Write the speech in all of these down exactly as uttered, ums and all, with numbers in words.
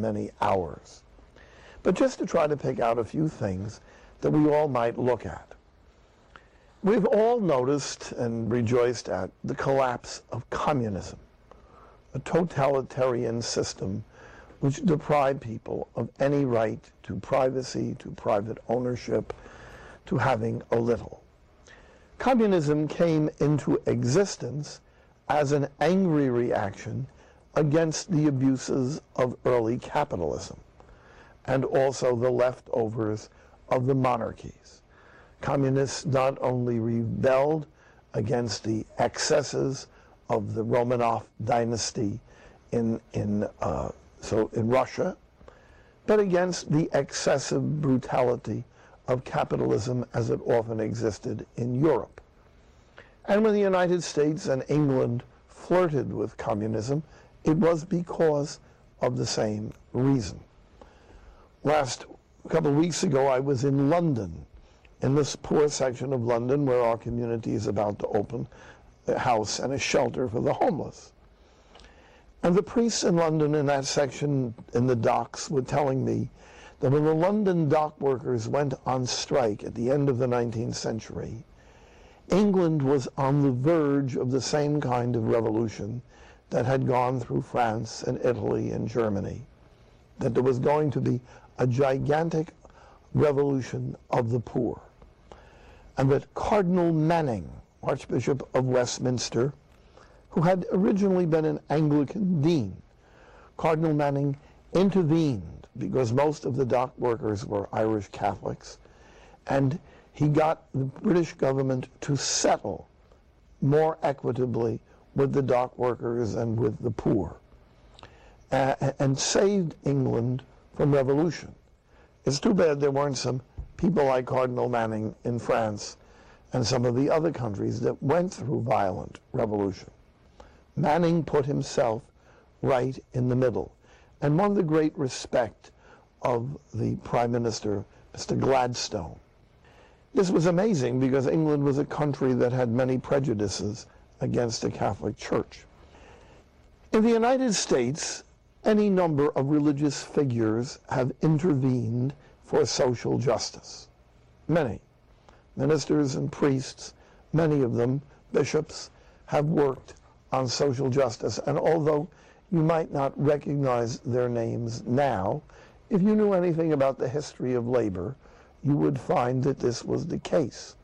many hours. But just to try to pick out a few things that we all might look at. We've all noticed and rejoiced at the collapse of communism, a totalitarian system which deprived people of any right to privacy, to private ownership, to having a little. Communism came into existence as an angry reaction against the abuses of early capitalism and also the leftovers of the monarchies. Communists not only rebelled against the excesses of the Romanov dynasty in, in, uh, so in Russia, but against the excessive brutality of capitalism as it often existed in Europe. And when the United States and England flirted with communism, it was because of the same reason. Last a couple of weeks ago, I was in London, in this poor section of London where our community is about to open a house and a shelter for the homeless. And the priests in London in that section in the docks were telling me that when the London dock workers went on strike at the end of the nineteenth century, England was on the verge of the same kind of revolution that had gone through France and Italy and Germany, that there was going to be a gigantic revolution of the poor, and that Cardinal Manning, Archbishop of Westminster, who had originally been an Anglican dean, Cardinal Manning intervened because most of the dock workers were Irish Catholics, and he got the British government to settle more equitably with the dock workers and with the poor, uh, and saved England from revolution. It's too bad there weren't some people like Cardinal Manning in France and some of the other countries that went through violent revolution. Manning put himself right in the middle and won the great respect of the Prime Minister, Mister Gladstone. This was amazing because England was a country that had many prejudices against the Catholic Church. In the United States, any number of religious figures have intervened for social justice. Many. Ministers and priests, many of them, bishops, have worked on social justice. And although you might not recognize their names now, if you knew anything about the history of labor, you would find that this was the case.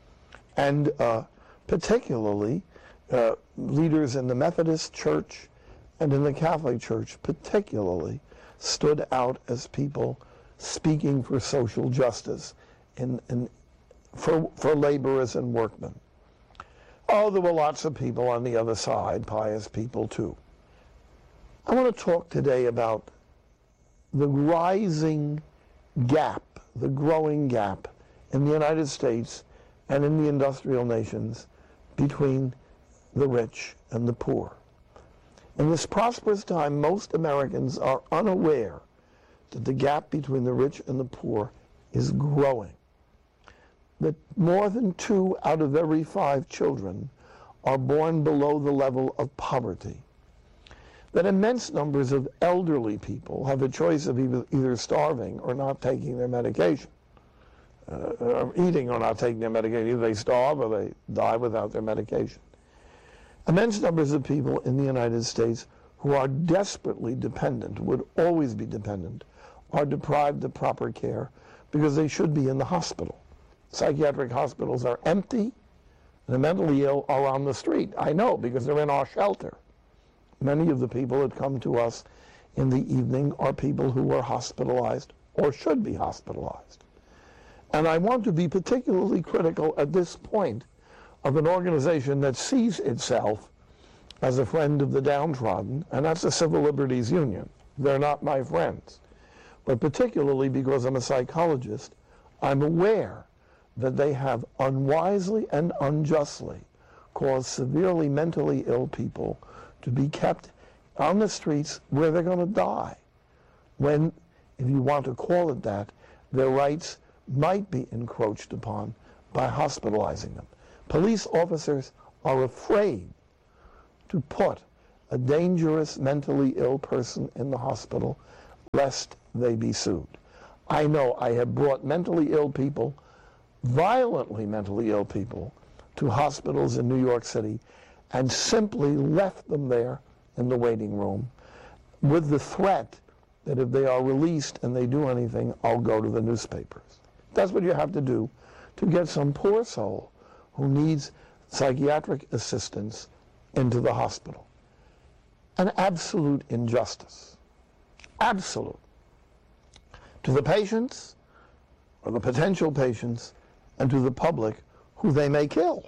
And uh, particularly, uh, leaders in the Methodist Church and in the Catholic Church particularly stood out as people speaking for social justice in, in, for, for laborers and workmen. Oh, there were lots of people on the other side, pious people too. I want to talk today about the rising gap, the growing gap in the United States and in the industrial nations between the rich and the poor. In this prosperous time, most Americans are unaware that the gap between the rich and the poor is growing. That more than two out of every five children are born below the level of poverty. That immense numbers of elderly people have a choice of either, either starving or not taking their medication. Uh, or eating or not taking their medication. Either they starve or they die without their medication. Immense numbers of people in the United States who are desperately dependent, would always be dependent, are deprived of proper care because they should be in the hospital. Psychiatric hospitals are empty, and the mentally ill are on the street. I know, because they're in our shelter. Many of the people that come to us in the evening are people who were hospitalized or should be hospitalized. And I want to be particularly critical at this point of an organization that sees itself as a friend of the downtrodden, and that's the Civil Liberties Union. They're not my friends. But particularly because I'm a psychologist, I'm aware that they have unwisely and unjustly caused severely mentally ill people to be kept on the streets where they're going to die, when, if you want to call it that, their rights might be encroached upon by hospitalizing them. Police officers are afraid to put a dangerous mentally ill person in the hospital lest they be sued. I know I have brought mentally ill people, violently mentally ill people, to hospitals in New York City and simply left them there in the waiting room with the threat that if they are released and they do anything, I'll go to the newspapers. That's what you have to do to get some poor soul who needs psychiatric assistance into the hospital. An absolute injustice. Absolute. To the patients, or the potential patients, and to the public who they may kill.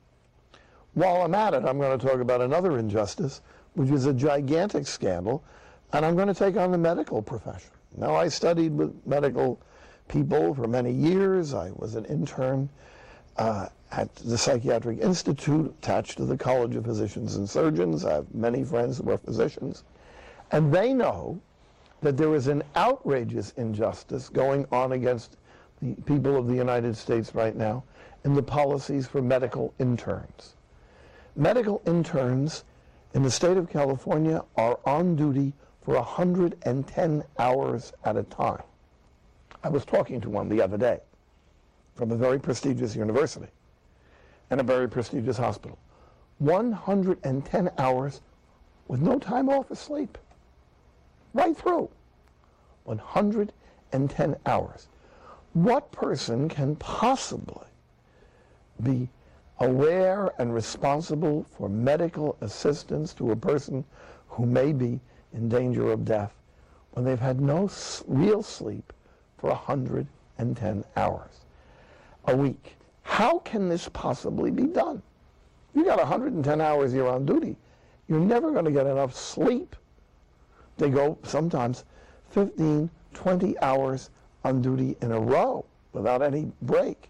While I'm at it, I'm going to talk about another injustice, which is a gigantic scandal, and I'm going to take on the medical profession. Now, I studied with medical people for many years. I was an intern uh, at the Psychiatric Institute attached to the College of Physicians and Surgeons. I have many friends who are physicians, and they know that there is an outrageous injustice going on against the people of the United States right now in the policies for medical interns. Medical interns in the state of California are on duty for one hundred ten hours at a time. I was talking to one the other day from a very prestigious university and a very prestigious hospital. one hundred ten hours with no time off or sleep. Right through. one hundred ten hours. What person can possibly be aware and responsible for medical assistance to a person who may be in danger of death when they've had no real sleep for one hundred ten hours a week? How can this possibly be done? You got one hundred ten hours you're on duty. You're never going to get enough sleep. They go sometimes fifteen, twenty hours on duty in a row without any break.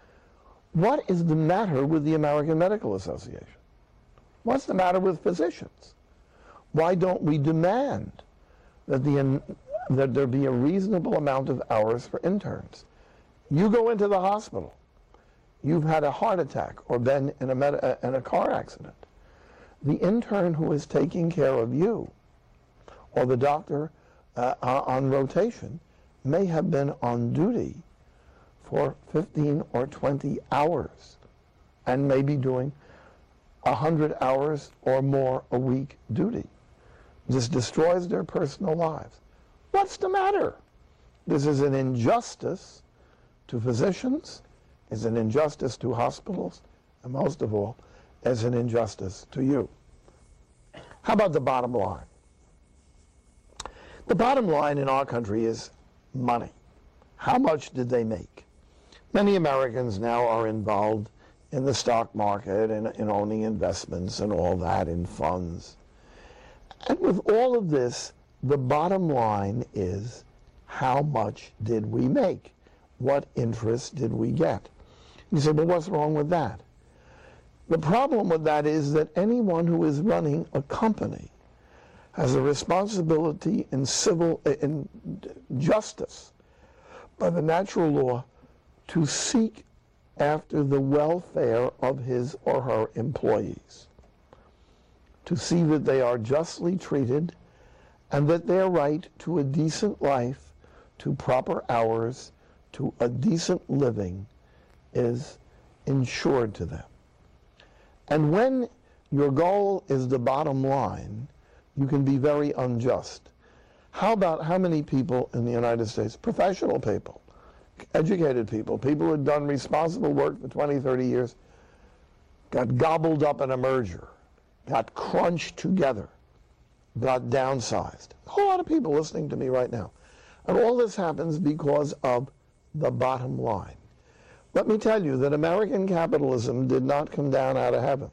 What is the matter with the American Medical Association? What's the matter with physicians? Why don't we demand that, the, that there be a reasonable amount of hours for interns? You go into the hospital. You've had a heart attack or been in a, med- in a car accident. The intern who is taking care of you, or the doctor uh, on rotation, may have been on duty for fifteen or twenty hours and may be doing one hundred hours or more a week duty. This destroys their personal lives. What's the matter? This is an injustice to physicians, is an injustice to hospitals, and most of all, is an injustice to you. How about the bottom line? The bottom line in our country is money. How much did they make? Many Americans now are involved in the stock market and in owning investments and all that in funds. And with all of this, the bottom line is, how much did we make? What interest did we get? You say, well, what's wrong with that? The problem with that is that anyone who is running a company has a responsibility in civil, in justice, by the natural law, to seek after the welfare of his or her employees, to see that they are justly treated and that their right to a decent life, to proper hours, to a decent living is ensured to them. And when your goal is the bottom line, you can be very unjust. How about how many people in the United States, professional people, educated people, people who had done responsible work for twenty, thirty years, got gobbled up in a merger, got crunched together, got downsized? A whole lot of people listening to me right now. And all this happens because of the bottom line. Let me tell you that American capitalism did not come down out of heaven.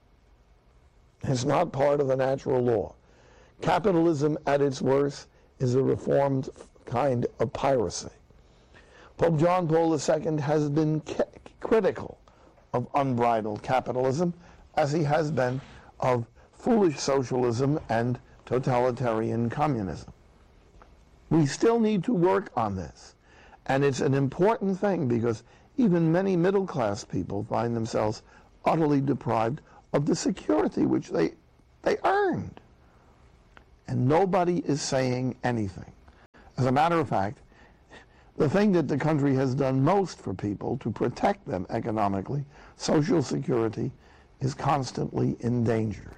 It's not part of the natural law. Capitalism at its worst is a reformed kind of piracy. Pope John Paul the Second has been critical of unbridled capitalism, as he has been of foolish socialism and totalitarian communism. We still need to work on this. And it's an important thing because even many middle-class people find themselves utterly deprived of the security which they, they earned. And nobody is saying anything. As a matter of fact, the thing that the country has done most for people to protect them economically, Social Security, is constantly endangered.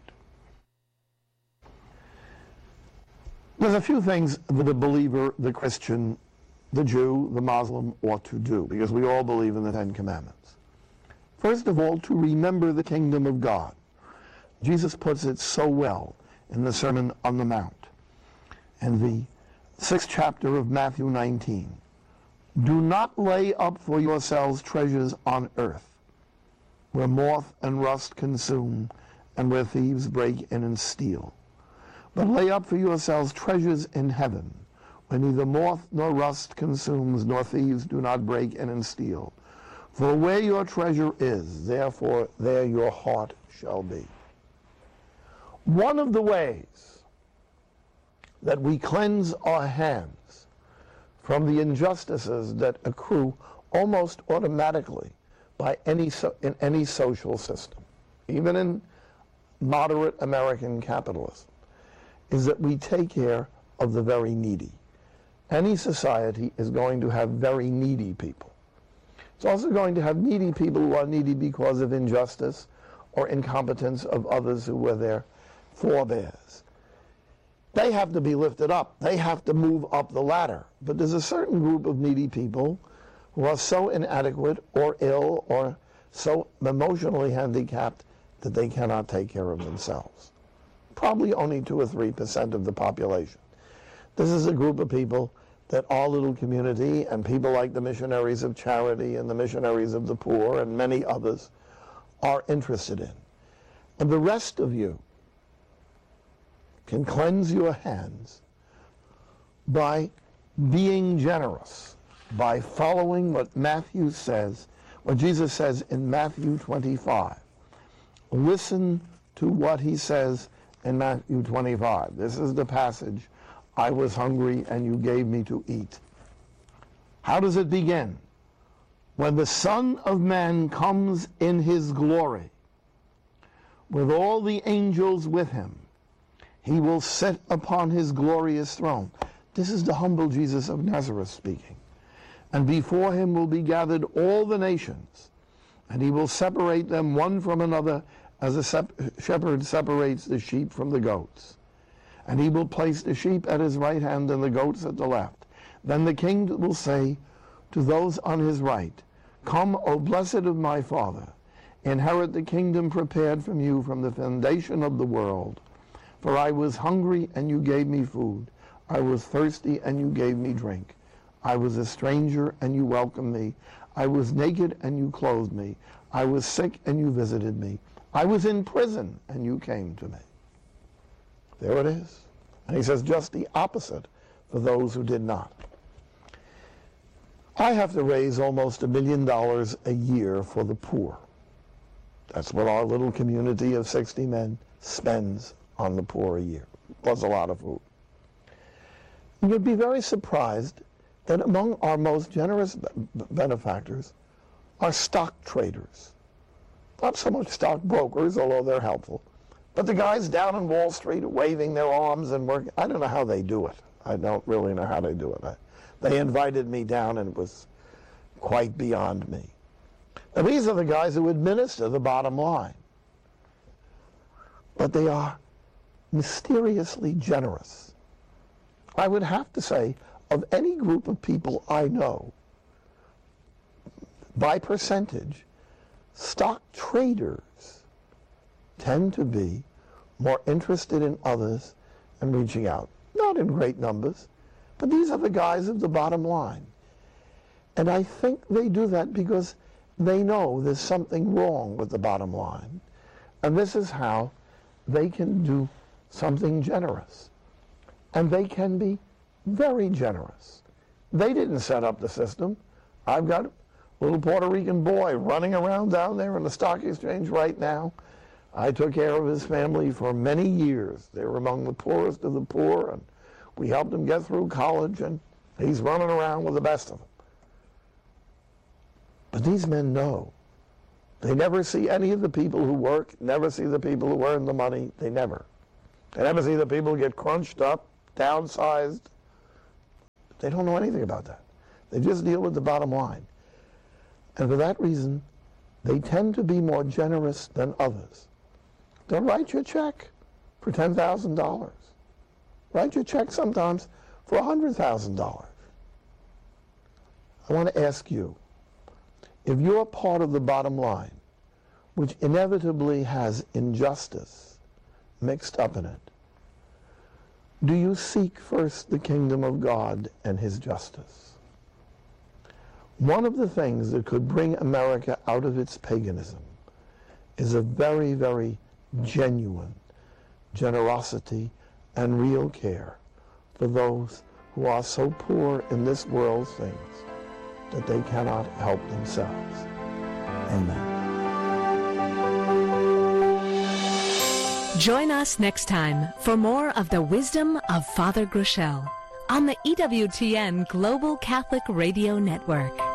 There's a few things that the believer, the Christian, the Jew, the Muslim ought to do, because we all believe in the Ten Commandments. First of all, to remember the kingdom of God. Jesus puts it so well in the Sermon on the Mount, in the sixth chapter of Matthew nineteen. Do not lay up for yourselves treasures on earth, where moth and rust consume, and where thieves break in and steal. But lay up for yourselves treasures in heaven, where neither moth nor rust consumes, nor thieves do not break in and steal. For where your treasure is, therefore there your heart shall be. One of the ways that we cleanse our hands from the injustices that accrue almost automatically by any so, in any social system, even in moderate American capitalism, is that we take care of the very needy. Any society is going to have very needy people. It's also going to have needy people who are needy because of injustice or incompetence of others who were their forebears. They have to be lifted up. They have to move up the ladder. But there's a certain group of needy people who are so inadequate or ill or so emotionally handicapped that they cannot take care of themselves. Probably only two or three percent of the population. This is a group of people that our little community and people like the Missionaries of Charity and the Missionaries of the Poor and many others are interested in. And the rest of you can cleanse your hands by being generous, by following what Matthew says, what Jesus says in Matthew twenty-five. Listen to what he says in Matthew twenty-five. This is the passage, I was hungry and you gave me to eat. How does it begin? When the Son of Man comes in his glory, with all the angels with him, he will sit upon his glorious throne. This is the humble Jesus of Nazareth speaking. And before him will be gathered all the nations, and he will separate them one from another as a sep- shepherd separates the sheep from the goats. And he will place the sheep at his right hand and the goats at the left. Then the king will say to those on his right, Come, O blessed of my Father, inherit the kingdom prepared from you from the foundation of the world. For I was hungry, and you gave me food. I was thirsty, and you gave me drink. I was a stranger, and you welcomed me. I was naked, and you clothed me. I was sick, and you visited me. I was in prison, and you came to me. There it is. And he says just the opposite for those who did not. I have to raise almost a million dollars a year for the poor. That's what our little community of sixty men spends on the poor a year, plus a lot of food. You'd be very surprised that among our most generous benefactors are stock traders. Not so much stockbrokers, although they're helpful, but the guys down on Wall Street waving their arms and working. I don't know how they do it. I don't really know how they do it. I, they invited me down and it was quite beyond me. Now, these are the guys who administer the bottom line. But they are mysteriously generous. I would have to say, of any group of people I know, by percentage, stock traders tend to be more interested in others and reaching out. Not in great numbers, but these are the guys of the bottom line. And I think they do that because they know there's something wrong with the bottom line. And this is how they can do something generous. And they can be very generous. They didn't set up the system. I've got a little Puerto Rican boy running around down there in the stock exchange right now. I took care of his family for many years. They were among the poorest of the poor, and we helped him get through college, and he's running around with the best of them. But these men know. They never see any of the people who work, never see the people who earn the money. They never. They never see the people who get crunched up, downsized, They don't know anything about that. They just deal with the bottom line. And for that reason, they tend to be more generous than others. They'll write you a check for ten thousand dollars. Write you a check sometimes for one hundred thousand dollars. I want to ask you, if you're part of the bottom line, which inevitably has injustice mixed up in it, do you seek first the kingdom of God and his justice? One of the things that could bring America out of its paganism is a very, very genuine generosity and real care for those who are so poor in this world's things that they cannot help themselves. Amen. Join us next time for more of the wisdom of Father Groeschel on the E W T N Global Catholic Radio Network.